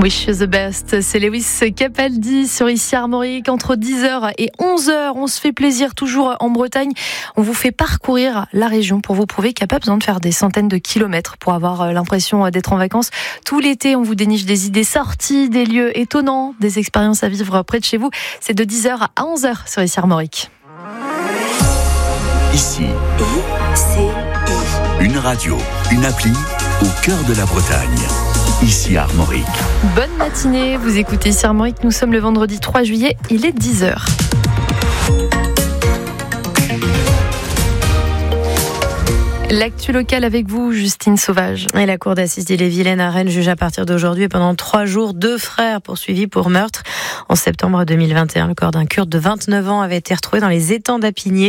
Wish you the best, c'est Lewis Capaldi sur Ici Armorique. Entre 10h et 11h, on se fait plaisir toujours en Bretagne. On vous fait parcourir la région pour vous prouver qu'il n'y a pas besoin de faire des centaines de kilomètres pour avoir l'impression d'être en vacances. Tout l'été, on vous déniche des idées sorties, des lieux étonnants, des expériences à vivre près de chez vous. C'est de 10h à 11h sur Ici Armorique. Ici, une radio, une appli au cœur de la Bretagne. Ici Armorique. Bonne matinée, vous écoutez Ici Armorique, nous sommes le vendredi 3 juillet, il est 10h. L'actu locale avec vous, Justine Sauvage. Et la cour d'assises d'Ille-et-Vilaine à Rennes juge à partir d'aujourd'hui et pendant 3 jours 2 frères poursuivis pour meurtre. En septembre 2021, le corps d'un Kurde de 29 ans avait été retrouvé dans les étangs d'Apigné,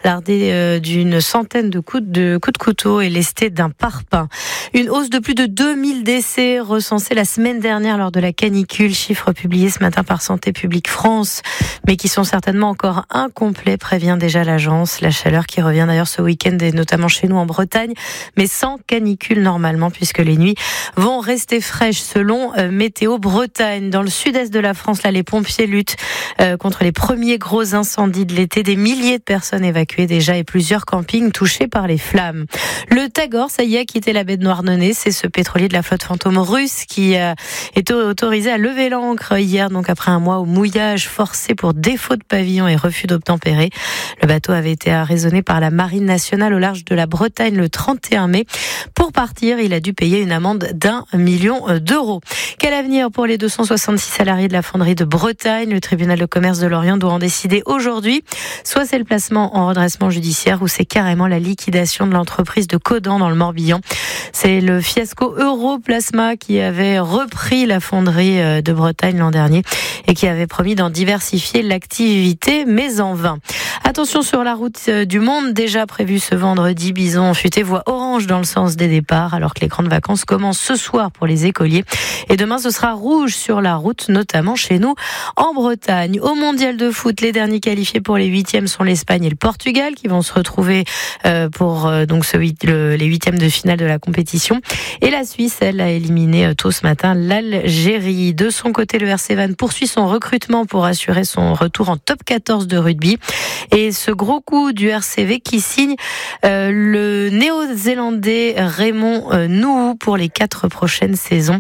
lardé d'une centaine de coups de couteau et lesté d'un parpaing. Une hausse de plus de 2000 décès recensés la semaine dernière lors de la canicule, chiffre publié ce matin par Santé publique France, mais qui sont certainement encore incomplets, prévient déjà l'agence. La chaleur qui revient d'ailleurs ce week-end et notamment chez nous en Bretagne, mais sans canicule normalement puisque les nuits vont rester fraîches selon Météo Bretagne. Dans le sud-est de la France, là, les pompiers luttent contre les premiers gros incendies de l'été. Des milliers de personnes évacuées déjà et plusieurs campings touchés par les flammes. Le Tagor, ça y est, a quitté la baie de Noirnenez. C'est ce pétrolier de la flotte fantôme russe qui est autorisé à lever l'ancre hier, donc après un mois au mouillage forcé pour défaut de pavillon et refus d'obtempérer. Le bateau avait été arraisonné par la Marine nationale au large de la Bretagne le 31 mai. Pour partir, il a dû payer une amende d'1 million d'euros. Quel avenir pour les 266 salariés de la fonderie de Bretagne? Le tribunal de commerce de Lorient doit en décider aujourd'hui. Soit c'est le placement en redressement judiciaire ou c'est carrément la liquidation de l'entreprise de Codan dans le Morbihan. C'est le fiasco Europlasma qui avait repris la fonderie de Bretagne l'an dernier et qui avait promis d'en diversifier l'activité, mais en vain. Attention sur la route du monde, déjà prévue ce vendredi, Bison futé voie orange dans le sens des départs, alors que les grandes vacances commencent ce soir pour les écoliers. Et demain, ce sera rouge sur la route, notamment chez nous en Bretagne. Au mondial de foot, les derniers qualifiés pour les 8e sont l'Espagne et le Portugal qui vont se retrouver pour donc les 8e de finale de la compétition. Et la Suisse, elle, a éliminé tôt ce matin l'Algérie. De son côté, le RC Vannes poursuit son recrutement pour assurer son retour en top 14 de rugby. Et ce gros coup du RCV qui signe le néo-zélandais Raymond Nouhou pour les 4 prochaines saisons.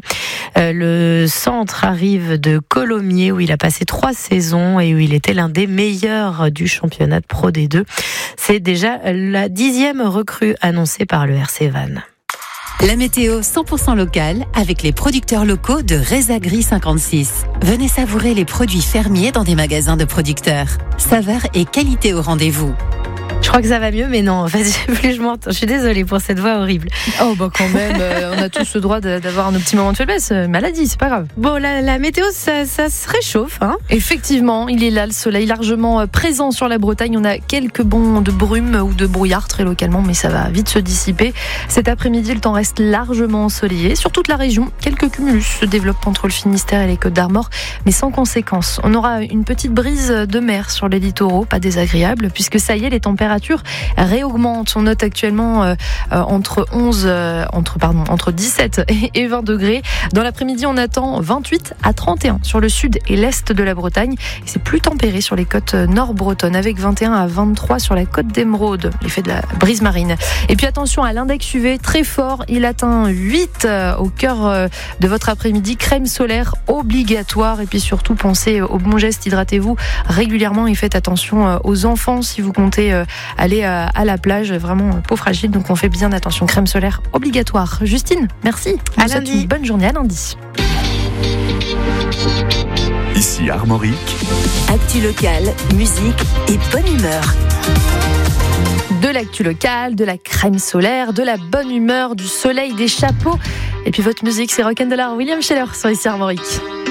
Le centre arrive de Colomiers où il a passé 3 saisons et où il était l'un des meilleurs du championnat de Pro D2. C'est déjà la 10e recrue annoncée par le RC Vannes. La météo 100% locale avec les producteurs locaux de Résagri 56. Venez savourer les produits fermiers dans des magasins de producteurs. Saveur et qualité au rendez-vous. Je crois que ça va mieux, mais non, en fait, plus je m'entends. Je suis désolée pour cette voix horrible. Oh, bah quand même, on a tous le droit d'avoir un petit moment de faiblesse. Maladie, c'est pas grave. Bon, la météo, ça se réchauffe, hein. Effectivement, il est là, le soleil largement présent sur la Bretagne. On a quelques bonds de brume ou de brouillard très localement, mais ça va vite se dissiper. Cet après-midi, le temps reste largement ensoleillé. Sur toute la région, quelques cumulus se développent entre le Finistère et les Côtes d'Armor, mais sans conséquence. On aura une petite brise de mer sur les littoraux, pas désagréable, puisque ça y est, les températures réaugmente. On note actuellement entre 17 et 20 degrés. Dans l'après-midi, on attend 28 à 31 sur le sud et l'est de la Bretagne. Et c'est plus tempéré sur les côtes nord-bretonnes, avec 21 à 23 sur la côte d'Émeraude, l'effet de la brise marine. Et puis attention à l'index UV très fort. Il atteint 8 au cœur de votre après-midi. Crème solaire obligatoire. Et puis surtout, pensez aux bons gestes. Hydratez-vous régulièrement et faites attention aux enfants si vous comptez aller à la plage, vraiment peau fragile, donc on fait bien attention. Crème solaire obligatoire. Justine, merci. À lundi. Une bonne journée, à lundi. Ici Armorique. Actu locale, musique et bonne humeur. De l'actu locale, de la crème solaire, de la bonne humeur, du soleil, des chapeaux. Et puis votre musique, c'est Rock'n'Roll, William Scheller sur Ici Armorique.